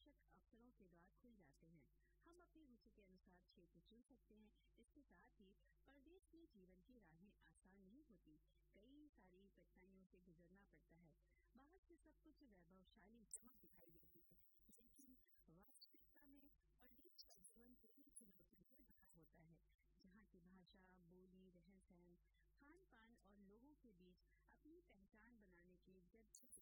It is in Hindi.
रोमांचक अवसरों के द्वार खुल जाते हैं। हम अपनी रुचि के अनुसार क्षेत्र चुन सकते हैं। इसके साथ ही परदेश में जीवन की राहें आसान नहीं होती, कई सारी कठिनाइयों से गुजरना पड़ता है। बाहर से सब कुछ वैभवशाली चमक दिखाई देती है, लेकिन वास्तविकता में परदेश का जीवन कई चुनौतियों से भरा होता है, जहाँ की भाषा, बोली, रहन सहन, खान पान और लोगों के बीच अपनी पहचान बनाने की जद्दोजहद